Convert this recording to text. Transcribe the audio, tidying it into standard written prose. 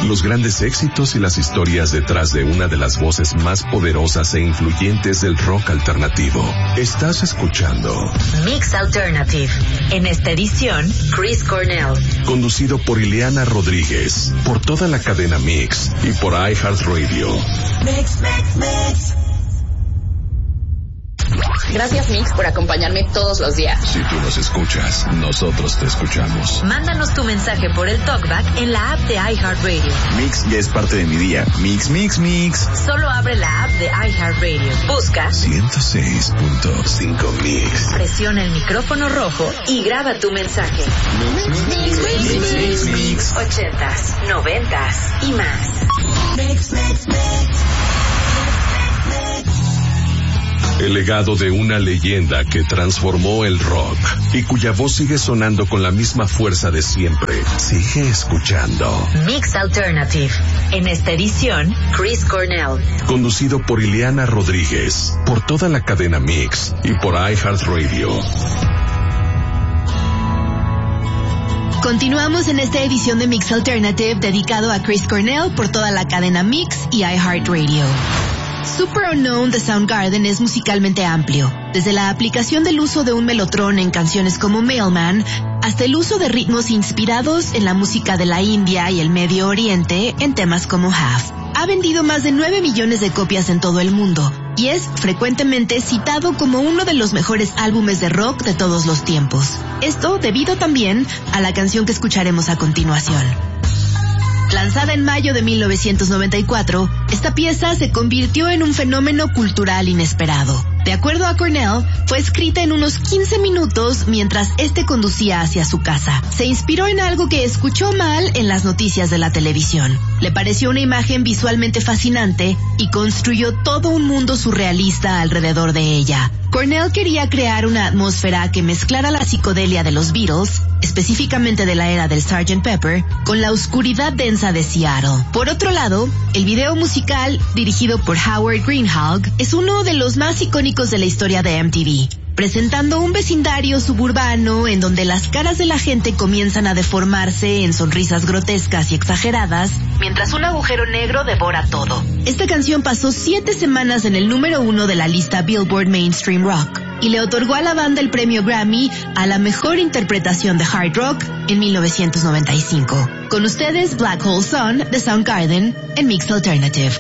Los grandes éxitos y las historias detrás de una de las voces más poderosas e influyentes del rock alternativo. Estás escuchando Mix Alternative. En esta edición, Chris Cornell. Conducido por Ileana Rodríguez, por toda la cadena Mix y por iHeartRadio. Mix, mix, mix. Gracias, Mix, por acompañarme todos los días. Si tú nos escuchas, nosotros te escuchamos. Mándanos tu mensaje por el TalkBack en la app de iHeartRadio. Mix ya es parte de mi día. Mix, mix, mix. Solo abre la app de iHeartRadio. Busca 106.5 Mix. Presiona el micrófono rojo y graba tu mensaje. Mix. 80s, 90s y más. Mix, mix, mix. El legado de una leyenda que transformó el rock y cuya voz sigue sonando con la misma fuerza de siempre. Sigue escuchando Mix Alternative. En esta edición, Chris Cornell. Conducido por Ileana Rodríguez, por toda la cadena Mix y por iHeartRadio. Continuamos en esta edición de Mix Alternative dedicado a Chris Cornell por toda la cadena Mix y iHeartRadio. Super Unknown de Soundgarden es musicalmente amplio, desde la aplicación del uso de un melotron en canciones como Mailman, hasta el uso de ritmos inspirados en la música de la India y el Medio Oriente en temas como Half. Ha vendido más de 9 millones de copias en todo el mundo, y es frecuentemente citado como uno de los mejores álbumes de rock de todos los tiempos. Esto debido también a la canción que escucharemos a continuación. Lanzada en mayo de 1994, esta pieza se convirtió en un fenómeno cultural inesperado. De acuerdo a Cornell, fue escrita en unos 15 minutos mientras conducía hacia su casa. Se inspiró en algo que escuchó mal en las noticias de la televisión. Le pareció una imagen visualmente fascinante y construyó todo un mundo surrealista alrededor de ella. Cornell quería crear una atmósfera que mezclara la psicodelia de los Beatles, específicamente de la era del Sgt. Pepper, con la oscuridad densa de Seattle. Por otro lado, el video musical, dirigido por Howard Greenhalgh, es uno de los más icónicos de la historia de MTV, presentando un vecindario suburbano en donde las caras de la gente comienzan a deformarse en sonrisas grotescas y exageradas, mientras un agujero negro devora todo. Esta canción pasó 7 semanas en el número 1 de la lista Billboard Mainstream Rock y le otorgó a la banda el premio Grammy a la mejor interpretación de hard rock en 1995. Con ustedes, Black Hole Sun de Soundgarden en Mix Alternative.